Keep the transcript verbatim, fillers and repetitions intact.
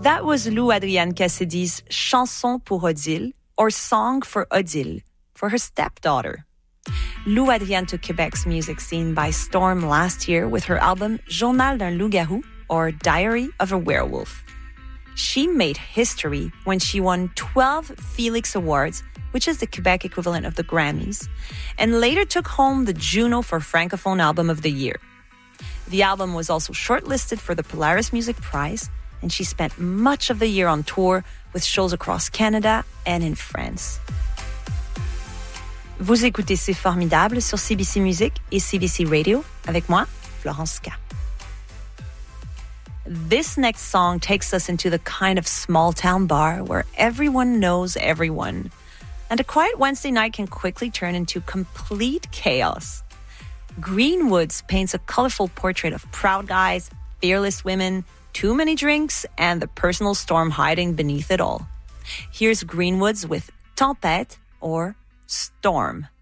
That was Lou Adrienne Cassidy's Chanson pour Odile, or Song for Odile, for her stepdaughter. Lou Adrienne took Quebec's music scene by storm last year with her album Journal d'un loup-garou, or Diary of a Werewolf. She made history when she won twelve Felix Awards, which is the Quebec equivalent of the Grammys, and later took home the Juno for Francophone Album of the Year. The album was also shortlisted for the Polaris Music Prize, and she spent much of the year on tour with shows across Canada and in France. Vous écoutez C'est Formidable sur C B C Music et C B C Radio avec moi, Florence K. This next song takes us into the kind of small-town bar where everyone knows everyone. And a quiet Wednesday night can quickly turn into complete chaos. Greenwoods paints a colorful portrait of proud guys, fearless women, too many drinks, and the personal storm hiding beneath it all. Here's Greenwoods with Tempête, or Storm.